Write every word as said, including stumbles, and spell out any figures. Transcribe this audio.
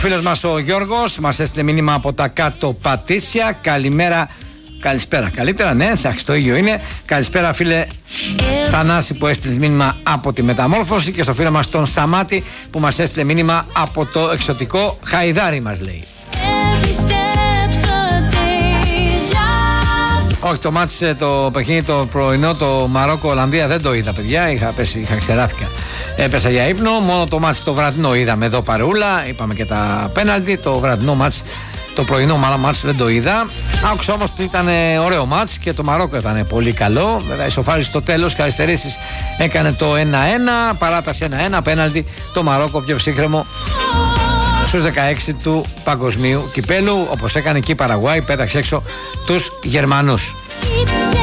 Φίλος μας ο Γιώργος μας έστειλε μήνυμα από τα κάτω Πατήσια. Καλημέρα. Καλησπέρα. Καλύτερα, ναι, εντάξει, το ίδιο είναι. Καλησπέρα, φίλε Θανάση, που έστειλε μήνυμα από τη Μεταμόρφωση, και στο φίλο μας τον Σταμάτη που μας έστειλε μήνυμα από το εξωτικό Χαϊδάρι, μας λέει. Όχι, το μάτς, το παιχνίδι το πρωινό, το Μαρόκο-Ολλανδία δεν το είδα, παιδιά. Είχα πέσει, είχα ξεράθηκα. Έπεσα για ύπνο. Μόνο το μάτς το βραδινό είδαμε εδώ παρεούλα. Είπαμε και τα πέναλτι. Το βραδινό μάτς, το πρωινό μάλλον μάτς δεν το είδα. Άκουσα όμως ότι ήταν ωραίο μάτς και το Μαρόκο ήταν πολύ καλό. Βέβαια, ισοφάρισε στο τέλος, καθυστερήσεις έκανε το ένα ένα. Παράταση ένα ένα. Πέναλτι το Μαρόκο, πιο ψύχρεμο στους δεκαέξι του παγκοσμίου κυπέλου. Όπως έκανε και η Παραγουάη, πέταξε έξω τους Γερμανούς.